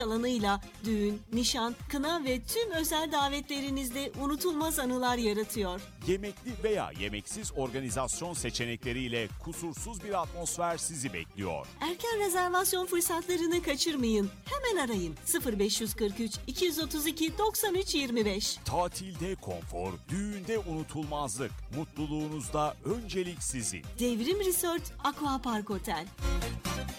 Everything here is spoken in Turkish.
alanıyla düğün, nişan, kına ve tüm özel davetlerinizde unutulmaz anılar yaratıyor. Yemekli veya yemeksiz organizasyon seçenekleriyle kusursuz bir atmosfer sizi bekliyor. Erken rezervasyon fırsatlarını kaçırmayın. Hemen arayın 0543 232 93 25. Tatilde konfor, düğünde unutulmazlık, mutluluğunuzda öncelik sizin. Devrim Resort Aqua Park Otel.